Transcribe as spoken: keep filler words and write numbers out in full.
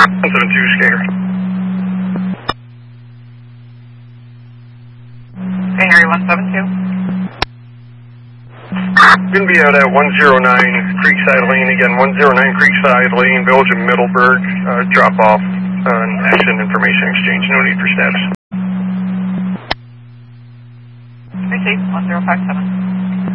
one seven two, Skater. Okay, Harry, one seven two. Going to be out at one zero nine Creekside Lane again, one zero nine Creekside Lane, Belgium, Middleburg, uh, drop off on accident information exchange, no need for steps. Receive, one zero five seven.